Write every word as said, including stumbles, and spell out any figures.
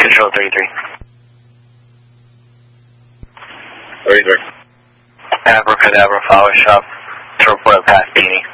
Control thirty-three. thirty-three. Abracadabra, flower shop, to report past Beanie.